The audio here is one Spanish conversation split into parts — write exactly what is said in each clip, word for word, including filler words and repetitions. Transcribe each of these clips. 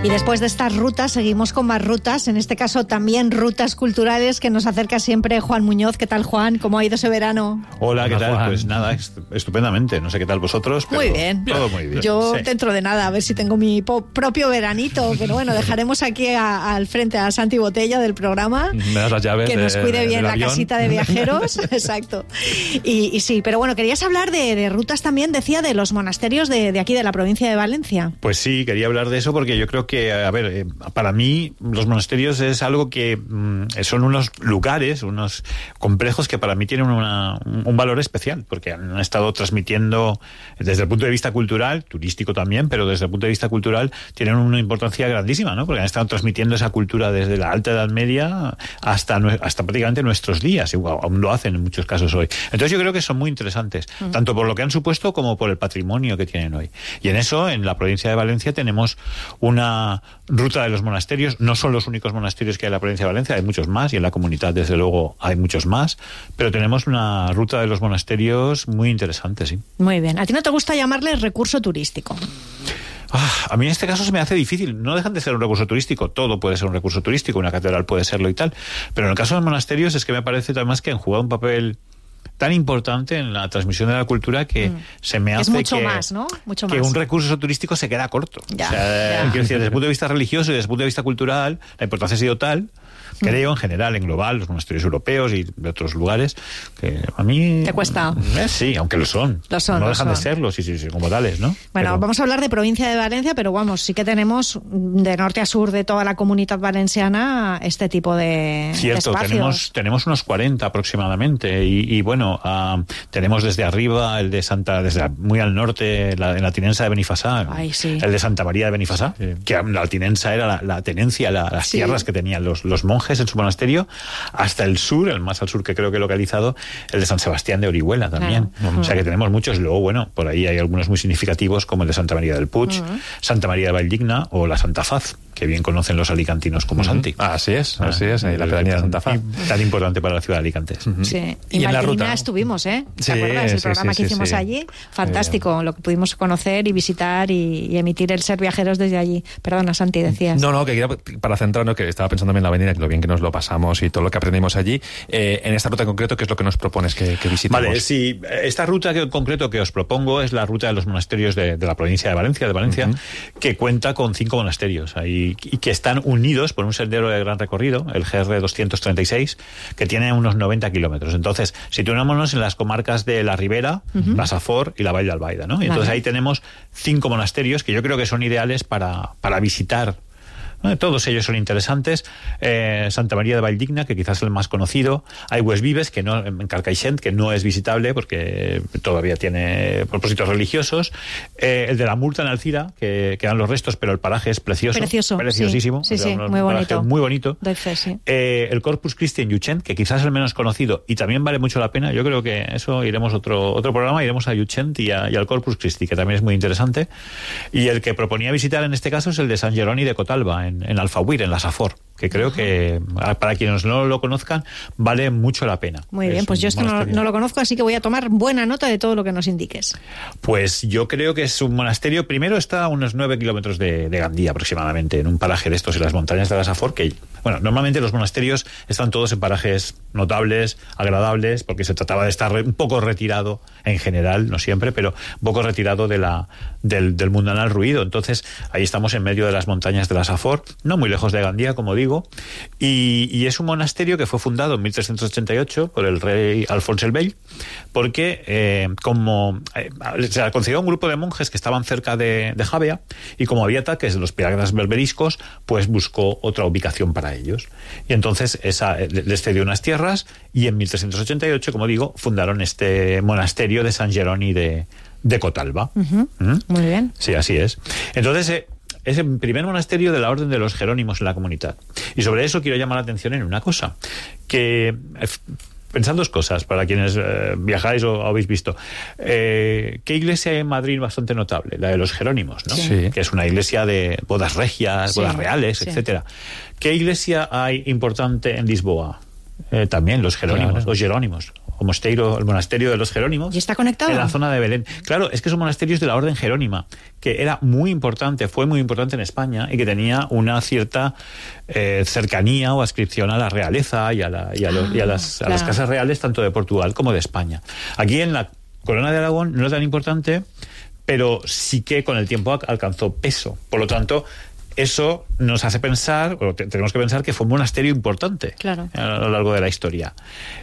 Y después de estas rutas seguimos con más rutas, en este caso también rutas culturales que nos acerca siempre Juan Muñoz. ¿Qué tal, Juan? ¿Cómo ha ido ese verano? Hola, ¿qué Hola, tal? Juan. Pues nada, estupendamente. No sé qué tal vosotros, pero Muy bien. todo muy bien. Yo Sí. dentro de nada, a ver si tengo mi po- propio veranito, pero bueno, dejaremos aquí a- al frente a Santi Botella del programa. Me das las llaves Que nos de- cuide bien del la avión. casita de viajeros. Exacto. Y, y sí, pero bueno, querías hablar de, de rutas también, decía, de los monasterios de, de aquí, de la provincia de Valencia. Pues sí, quería hablar de eso porque yo creo que, a ver, eh, para mí los monasterios es algo que mm, son unos lugares, unos complejos que para mí tienen una, un, un valor especial, porque han estado transmitiendo desde el punto de vista cultural, turístico también, pero desde el punto de vista cultural tienen una importancia grandísima, ¿no? Porque han estado transmitiendo esa cultura desde la Alta Edad Media hasta, nue- hasta prácticamente nuestros días, igual, aún lo hacen en muchos casos hoy. Entonces yo creo que son muy interesantes, uh-huh. tanto por lo que han supuesto como por el patrimonio que tienen hoy. Y en eso, en la provincia de Valencia, tenemos una ruta de los monasterios. No son los únicos monasterios que hay en la provincia de Valencia, hay muchos más, y en la comunidad, desde luego, hay muchos más, pero tenemos una ruta de los monasterios muy interesante, sí. Muy bien. ¿A ti no te gusta llamarle recurso turístico? Ah, a mí en este caso se me hace difícil. No dejan de ser un recurso turístico. Todo puede ser un recurso turístico, una catedral puede serlo y tal. Pero en el caso de los monasterios es que me parece además que han jugado un papel tan importante en la transmisión de la cultura que mm. se me hace es mucho que, más, ¿no? Mucho que más. un recurso turístico se queda corto. Ya, o sea, ya. Quiero decir, desde el punto de vista religioso y desde el punto de vista cultural, la importancia ha sido tal, creo, en general, en global, los monasterios europeos y de otros lugares, que a mí... ¿Te cuesta? Eh, sí, aunque lo son. Lo son, no lo dejan son. de serlo, sí, sí, sí, como tales, ¿no? Bueno, Pero... vamos a hablar de provincia de Valencia, pero vamos, sí que tenemos de norte a sur de toda la comunidad valenciana este tipo de, Cierto, de espacios. tenemos, tenemos unos cuarenta aproximadamente y, y bueno, uh, tenemos desde arriba el de Santa, desde muy al norte, la, la Tinensa de Benifasá, Ay, sí. el de Santa María de Benifasá, sí. que la Tinensa era la, la tenencia, la, las Sí. tierras que tenían los, los monjes en su monasterio, hasta el sur, el más al sur que creo que he localizado, el de San Sebastián de Orihuela también. Claro. O sea que tenemos muchos. Luego, bueno, por ahí hay algunos muy significativos como el de Santa María del Puig, uh-huh. Santa María de Valldigna o la Santa Faz, que bien conocen los alicantinos como uh-huh. Santi. Así es, así es, ahí la pedanía de Santa Faz. Tan importante para la ciudad de Alicante. Uh-huh. Sí. Y, y en la Valldigna ruta estuvimos, ¿eh? ¿Te sí, acuerdas? El sí, programa sí, que sí, hicimos sí. allí. Fantástico, eh, lo que pudimos conocer y visitar y, y emitir el Ser Viajeros desde allí. Perdona, Santi, decías. No, no, que quería, para centrarnos, que estaba pensando en la avenida, que lo bien que nos lo pasamos y todo lo que aprendimos allí. Eh, en esta ruta en concreto, ¿qué es lo que nos propones que, que visitemos? Vale, sí, esta ruta que, en concreto que os propongo es la ruta de los monasterios de, de la provincia de Valencia, de Valencia, uh-huh. que cuenta con cinco monasterios ahí, y que están unidos por un sendero de gran recorrido, el G R doscientos treinta y seis, que tiene unos noventa kilómetros. Entonces, situémonos en las comarcas de la Ribera, uh-huh. la Safor y la Vall d'Albaida, ¿no? Y entonces vale. ahí tenemos cinco monasterios que yo creo que son ideales para, para visitar. Todos ellos son interesantes. Eh, Santa María de Valldigna, que quizás es el más conocido. Hay Huesvives, que no, en Carcaixent, que no es visitable porque todavía tiene propósitos religiosos. Eh, el de la Murta en Alcira, que quedan los restos, pero el paraje es precioso. Precioso. Preciosísimo. Sí, sí, o sea, sí, un, muy un bonito. Muy bonito. Doy fe, sí. Eh, el Corpus Christi en Llutxent, que quizás es el menos conocido y también vale mucho la pena. Yo creo que eso iremos otro otro programa, iremos a Llutxent y, a, y al Corpus Christi, que también es muy interesante. Y el que proponía visitar en este caso es el de San Jeroni de Cotalba, en, en Alfahuir, en la Safor, que creo uh-huh. que para quienes no lo conozcan vale mucho la pena. Muy bien, es pues yo esto no, no lo conozco, así que voy a tomar buena nota de todo lo que nos indiques. Pues yo creo que es un monasterio, primero está a unos nueve kilómetros de, de Gandía aproximadamente, en un paraje de estos en las montañas de la Safor, que, bueno, normalmente los monasterios están todos en parajes notables, agradables, porque se trataba de estar un poco retirado, en general, no siempre, pero un poco retirado de la, del, del mundanal ruido. Entonces, ahí estamos en medio de las montañas de la Safor, no muy lejos de Gandía, como digo, y, y es un monasterio que fue fundado en mil trescientos ochenta y ocho por el rey Alfons el Vell, porque eh, como eh, se concedió a un grupo de monjes que estaban cerca de, de Javea, y como había ataques de los piratas berberiscos, pues buscó otra ubicación para ellos. Y entonces esa, les cedió unas tierras, y en mil trescientos ochenta y ocho, como digo, fundaron este monasterio de San Jeroni de, de Cotalba. Uh-huh. ¿Mm? Muy bien. Sí, así es. Entonces... Eh, es el primer monasterio de la Orden de los Jerónimos en la comunidad. Y sobre eso quiero llamar la atención en una cosa, que... Pensad dos cosas, para quienes eh, viajáis o habéis visto. Eh, ¿Qué iglesia hay en Madrid bastante notable? La de los Jerónimos, ¿no? Sí. Que es una iglesia de bodas regias, sí, bodas reales, sí. etcétera. ¿Qué iglesia hay importante en Lisboa? Eh, también los Jerónimos, claro. los Jerónimos. o mosteiro, el monasterio de los Jerónimos. ¿Y está conectado? En la zona de Belén. Claro, es que son monasterios de la Orden Jerónima, que era muy importante, fue muy importante en España y que tenía una cierta eh, cercanía o adscripción a la realeza y a, la, y a, los, y a, las, claro. a las casas reales tanto de Portugal como de España. Aquí en la Corona de Aragón no es tan importante, pero sí que con el tiempo alcanzó peso. Por lo tanto, eso nos hace pensar, o te, tenemos que pensar que fue un monasterio importante, claro, a lo largo de la historia.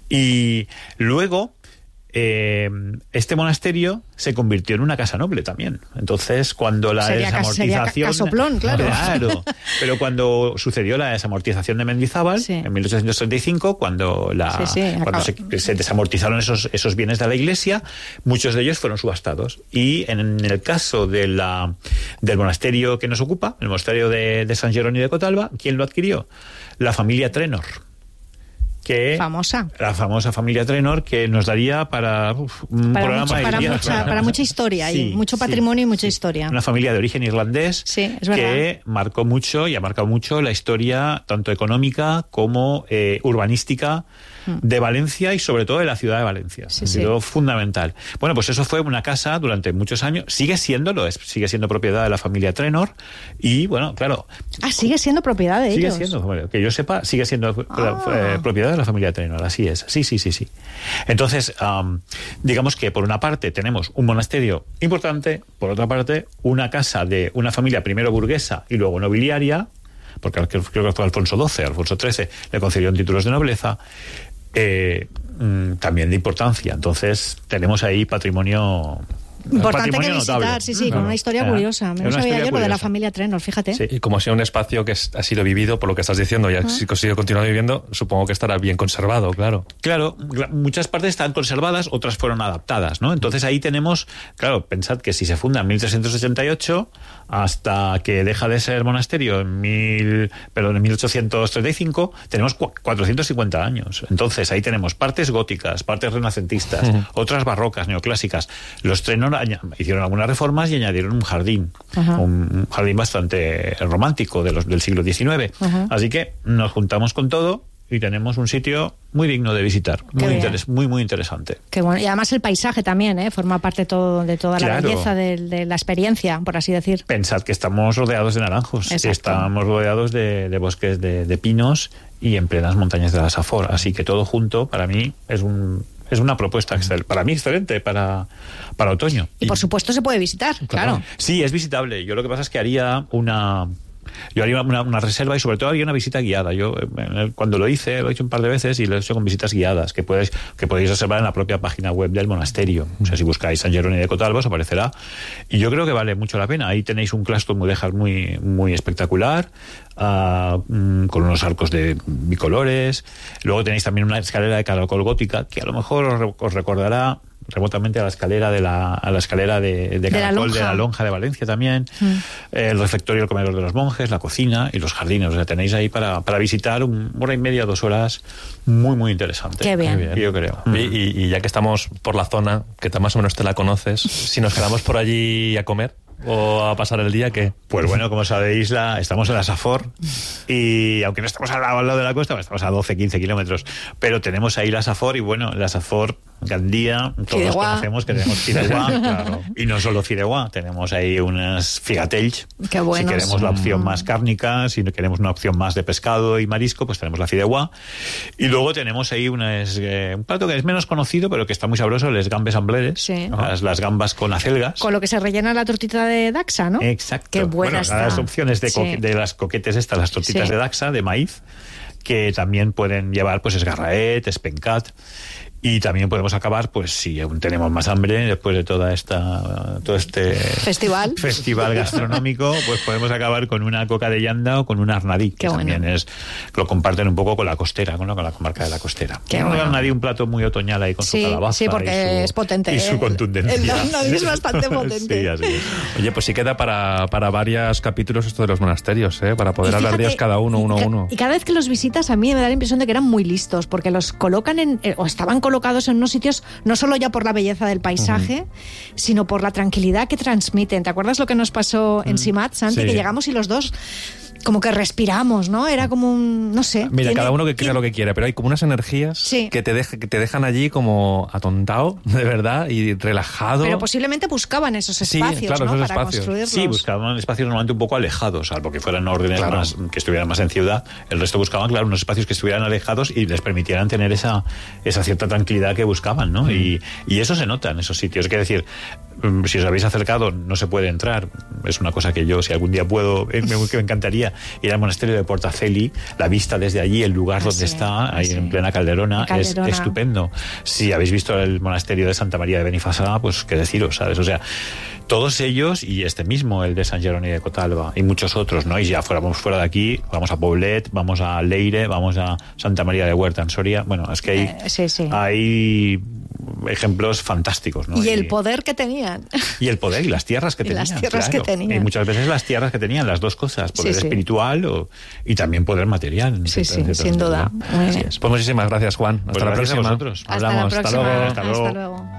Y luego, eh, este monasterio se convirtió en una casa noble también. Entonces, cuando la sería desamortización... Sería casoplón, claro. Claro. Pero cuando sucedió la desamortización de Mendizábal, sí. en mil ochocientos treinta y cinco, cuando, la, sí, sí, cuando se, se desamortizaron esos, esos bienes de la Iglesia, muchos de ellos fueron subastados. Y en el caso de la, del monasterio que nos ocupa, el monasterio de, de San Jerónimo de Cotalba, ¿quién lo adquirió? La familia Trenor. Que famosa. La famosa familia Trenor, que nos daría para uf, un para programa mucho, para, día, mucha, para, para mucha historia, sí, y mucho patrimonio sí, y mucha sí. historia. Una familia de origen irlandés, sí, es que marcó mucho y ha marcado mucho la historia tanto económica como eh, urbanística de Valencia y sobre todo de la ciudad de Valencia. Sí, ha sido sí. fundamental. Bueno, pues eso fue una casa durante muchos años, sigue siéndolo, es, sigue siendo propiedad de la familia Trenor y bueno, claro. Ah, sigue siendo propiedad de sigue ellos. Sigue siendo, bueno, que yo sepa, sigue siendo ah. eh, propiedad de la familia Trenor, así es. Sí, sí, sí, sí. Entonces, um, digamos que por una parte tenemos un monasterio importante, por otra parte una casa de una familia primero burguesa y luego nobiliaria, porque creo que fue Alfonso doce, Alfonso trece, le concedieron títulos de nobleza, eh, también de importancia. Entonces tenemos ahí patrimonio importante patrimonio que visitar, notable. sí, sí, no, con una historia no, curiosa. Me no sabía yo lo de la familia Trenor, fíjate. Sí, y como sea un espacio que ha sido vivido, por lo que estás diciendo, y ha uh-huh. sido continuado viviendo, supongo que estará bien conservado, claro. Claro, muchas partes están conservadas, otras fueron adaptadas, ¿no? Entonces ahí tenemos, claro, pensad que si se funda en mil trescientos ochenta y ocho hasta que deja de ser monasterio en mil, perdón, en mil ochocientos treinta y cinco, tenemos cuatrocientos cincuenta años. Entonces ahí tenemos partes góticas, partes renacentistas, uh-huh. otras barrocas, neoclásicas. Los Trenor hicieron algunas reformas y añadieron un jardín, uh-huh. un jardín bastante romántico de los, del siglo diecinueve. Uh-huh. Así que nos juntamos con todo y tenemos un sitio muy digno de visitar, muy, interes, muy muy interesante. Qué bueno. Y además el paisaje también, ¿eh? Forma parte todo, de toda la claro. belleza de, de la experiencia, por así decir. Pensad que estamos rodeados de naranjos, exacto. estamos rodeados de, de bosques de, de pinos y en plenas montañas de la Safor, así que todo junto para mí es un es una propuesta excel, para mí excelente para, para otoño. Y, y por supuesto se puede visitar, claro. Sí, es visitable. Yo lo que pasa es que haría una... Yo haría una, una reserva y sobre todo haría una visita guiada. Yo cuando lo hice, lo he hecho un par de veces y lo he hecho con visitas guiadas que podéis, que podéis reservar en la propia página web del monasterio. O sea, si buscáis San Jerónimo de Cotalba os aparecerá. Y yo creo que vale mucho la pena. Ahí tenéis un claustro mudéjar muy, muy espectacular, uh, con unos arcos de bicolores. Luego tenéis también una escalera de caracol gótica que a lo mejor os, os recordará remotamente a la escalera de la, a la escalera de, de caracol de la, de la lonja de Valencia también, mm. el refectorio, el comedor de los monjes, la cocina y los jardines. O sea, tenéis ahí para, para visitar una hora y media, dos horas, muy muy interesante. Qué bien. Muy bien. Yo creo. Y, y, y ya que estamos por la zona, que más o menos te la conoces, si nos quedamos por allí a comer o a pasar el día, ¿qué? Pues bueno, como sabéis, la, estamos en la Safor y aunque no estamos al lado, al lado de la costa, estamos a doce, quince kilómetros, pero tenemos ahí la Safor y bueno, la Safor, Gandía, todos Fideuà. conocemos que tenemos Fideuà, claro. Y no solo Fideuà, tenemos ahí unas figatells. Qué buenos. Si queremos la opción más cárnica, si queremos una opción más de pescado y marisco, pues tenemos la Fideuà. Y luego tenemos ahí unas, eh, un plato que es menos conocido, pero que está muy sabroso, les gambes ambleres, sí. las, las gambas con acelgas. Con lo que se rellena la tortita de Daxa, ¿no? Exacto. Qué buena bueno, está. las opciones de, sí. de las coquetes estas, las tortitas sí. de Daxa, de maíz, que también pueden llevar pues esgarraet, espencat. Y también podemos acabar, pues si aún tenemos más hambre después de toda esta todo este festival festival gastronómico, pues podemos acabar con una coca de llanda o con un arnadí, que bueno. también es lo comparten un poco con la costera, ¿no? Con la comarca de la costera. Qué un bueno. arnadí, un plato muy otoñal ahí con sí, su calabaza. sí, porque y su, es potente. Y su el, contundencia. El arnadí es bastante potente. Sí, así es. Oye, pues sí queda para, para varios capítulos esto de los monasterios, ¿eh? Para poder fíjate, hablar de ellos cada uno, uno a uno. Y cada vez que los visitas a mí me da la impresión de que eran muy listos, porque los colocan en, o estaban colocados en unos sitios no solo ya por la belleza del paisaje, uh-huh. sino por la tranquilidad que transmiten. ¿Te acuerdas lo que nos pasó en Simat, Santi? Sí. Que llegamos y los dos como que respiramos, ¿no? Era como un, no sé. Mira, tiene, cada uno que crea tiene... lo que quiere, pero hay como unas energías sí. que, te deja, que te dejan allí como atontado, de verdad, y relajado. Pero posiblemente buscaban esos espacios, sí, claro, ¿no? esos Para espacios. construirlos. Sí, buscaban espacios normalmente un poco alejados, salvo que fueran órdenes claro. más, que estuvieran más en ciudad. El resto buscaban, claro, unos espacios que estuvieran alejados y les permitieran tener esa, esa cierta tranquilidad que buscaban, ¿no? Mm. Y, y eso se nota en esos sitios. Es decir, si os habéis acercado, no se puede entrar. Es una cosa que yo, si algún día puedo, me, me encantaría ir al monasterio de Portafeli. La vista desde allí, el lugar así donde es, está, ahí en plena Calderona, Calderona, es estupendo. Si habéis visto el monasterio de Santa María de Benifasá, pues qué deciros, ¿sabes? O sea, todos ellos y este mismo, el de San Jerónimo de Cotalba, y muchos otros, ¿no? Y ya fuera, vamos fuera de aquí, vamos a Poblet, vamos a Leire, vamos a Santa María de Huerta en Soria. Bueno, es que hay, eh, sí, sí. hay ejemplos fantásticos, ¿no? Y, y el y, poder que tenían. Y el poder y las tierras que y tenían. Las tierras claro. que tenían. Y muchas veces las tierras que tenían, las dos cosas, poder sí, sí. espiritual o, y también poder material. Sí, sí, sin duda. Así es. Pues muchísimas gracias, Juan. Hasta pues la gracias próxima. A vosotros. Hasta Hablamos. La próxima. Hasta luego. Hasta luego.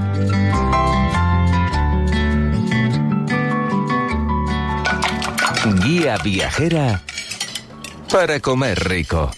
Guía viajera para comer rico.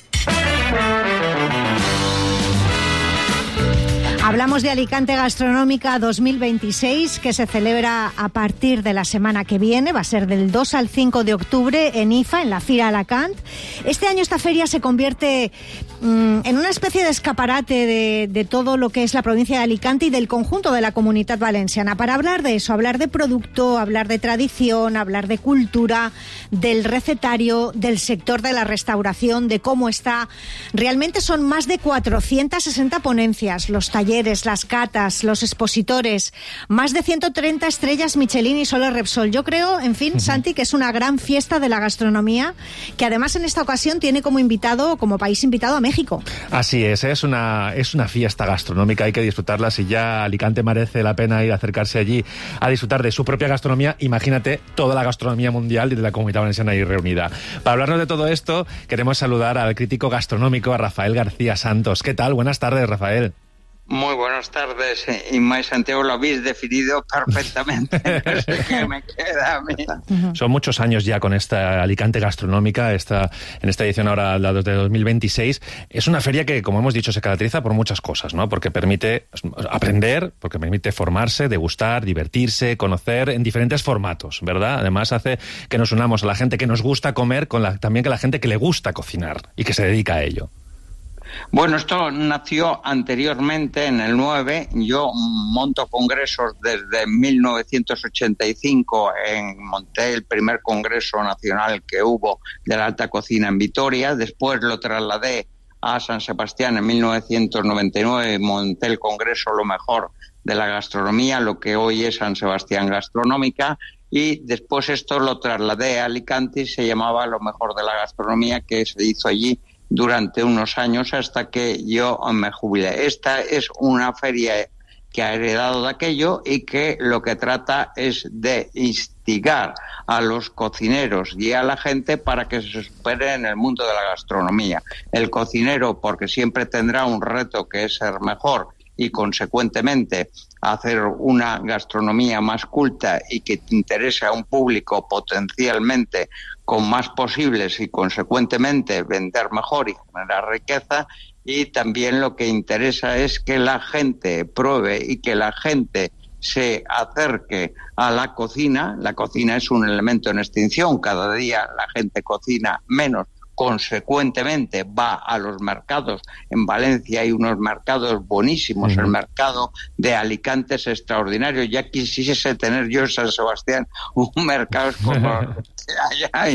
Hablamos de Alicante Gastronómica dos mil veintiséis, que se celebra a partir de la semana que viene. Va a ser del dos al cinco de octubre en I F A, en la Fira Alacant. Este año esta feria se convierte mmm, en una especie de escaparate de, de todo lo que es la provincia de Alicante y del conjunto de la Comunitat Valenciana. Para hablar de eso, hablar de producto, hablar de tradición, hablar de cultura, del recetario, del sector de la restauración, de cómo está. Realmente son más de cuatrocientas sesenta ponencias, los talleres, las catas, los expositores, más de ciento treinta estrellas Michelin y solo Repsol. Yo creo, en fin, uh-huh. Santi, que es una gran fiesta de la gastronomía, que además en esta ocasión tiene como invitado, como país invitado a México. Así es, es una, es una fiesta gastronómica, hay que disfrutarla. Si ya Alicante merece la pena ir a acercarse allí a disfrutar de su propia gastronomía, imagínate toda la gastronomía mundial y de la Comunidad Valenciana ahí reunida. Para hablarnos de todo esto, queremos saludar al crítico gastronómico, a Rafael García Santos. ¿Qué tal? Buenas tardes, Rafael. Muy buenas tardes, Inma y Santiago, lo habéis definido perfectamente. No sé qué me queda a mí. Son muchos años ya con esta Alicante Gastronómica, esta, en esta edición ahora, la de dos mil veintiséis. Es una feria que, como hemos dicho, se caracteriza por muchas cosas, ¿no? Porque permite aprender, porque permite formarse, degustar, divertirse, conocer en diferentes formatos, ¿verdad? Además hace que nos unamos a la gente que nos gusta comer con la, también que la gente que le gusta cocinar y que se dedica a ello. Bueno, esto nació anteriormente, en el nueve. Yo monto congresos desde mil novecientos ochenta y cinco. En, monté el primer congreso nacional que hubo de la alta cocina en Vitoria. Después lo trasladé a San Sebastián en mil novecientos noventa y nueve. Monté el congreso Lo Mejor de la Gastronomía, lo que hoy es San Sebastián Gastronómica. Y después esto lo trasladé a Alicante y se llamaba Lo Mejor de la Gastronomía, que se hizo allí durante unos años hasta que yo me jubilé. Esta es una feria que ha heredado de aquello y que lo que trata es de instigar a los cocineros y a la gente para que se supere en el mundo de la gastronomía. El cocinero, porque siempre tendrá un reto que es ser mejor y consecuentemente hacer una gastronomía más culta y que interese a un público potencialmente con más posibles y consecuentemente vender mejor y generar riqueza. Y también lo que interesa es que la gente pruebe y que la gente se acerque a la cocina. La cocina es un elemento en extinción, cada día la gente cocina menos, consecuentemente va a los mercados. En Valencia hay unos mercados buenísimos, uh-huh. El mercado de Alicante es extraordinario. Ya quisiese tener yo en San Sebastián un mercado como allá hay.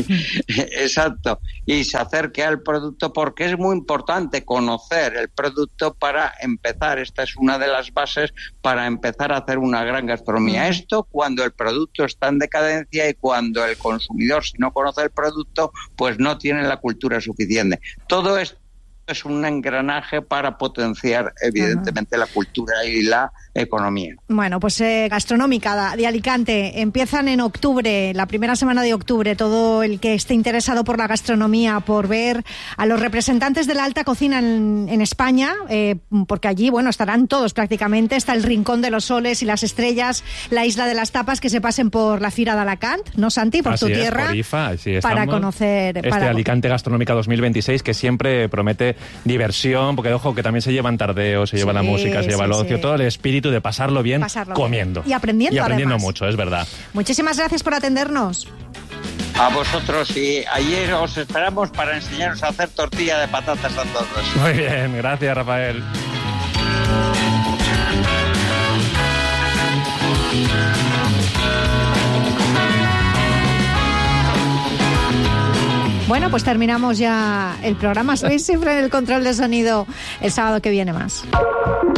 Exacto. Y se acerque al producto, porque es muy importante conocer el producto para empezar. Esta es una de las bases para empezar a hacer una gran gastronomía. Uh-huh. Esto cuando el producto está en decadencia y cuando el consumidor, si no conoce el producto, pues no tiene la cultura suficiente. Todo es es un engranaje para potenciar, evidentemente, uh-huh. la cultura y la economía. Bueno, pues eh, Gastronómica de Alicante empiezan en octubre, la primera semana de octubre. Todo el que esté interesado por la gastronomía, por ver a los representantes de la alta cocina en, en España, eh, porque allí, bueno, estarán todos prácticamente. Está el Rincón de los Soles y las Estrellas, la Isla de las Tapas, que se pasen por la Fira de Alacant, ¿no, Santi? Por así tu es, tierra. Por I F A, así para conocer. Este para... Alicante Gastronómica dos mil veintiséis, que siempre promete diversión, porque ojo, que también se llevan tardeos, se lleva sí, la música, se lleva sí, el ocio, sí. todo el espíritu de pasarlo bien pasarlo comiendo. Bien. Y aprendiendo, Y aprendiendo además. mucho, es verdad. Muchísimas gracias por atendernos. A vosotros, y ayer os esperamos para enseñaros a hacer tortilla de patatas a todos. Muy bien, gracias, Rafael. Bueno, pues terminamos ya el programa. Sois siempre en el control de sonido. El sábado que viene más.